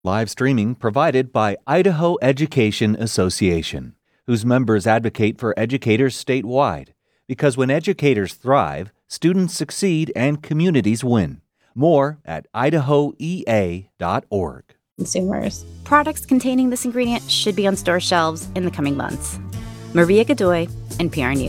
Live streaming provided by Idaho Education Association, whose members advocate for educators statewide. Because when educators thrive, students succeed and communities win. More at idahoea.org. Consumers. Products containing this ingredient should be on store shelves in the coming months. Maria Godoy, NPR News.